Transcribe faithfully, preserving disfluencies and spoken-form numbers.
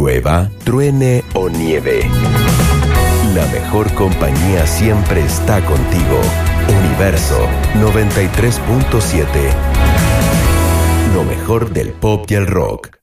Llueva, truene o nieve, la mejor compañía siempre está contigo. Universo noventa y tres punto siete. Lo mejor del pop y el rock.